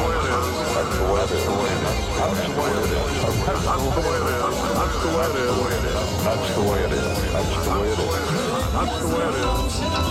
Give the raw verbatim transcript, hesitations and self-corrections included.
the way it is. That's the way it is. That's the way it is. That's the way it is. That's the way it is. That's the way it is. That's the way it is.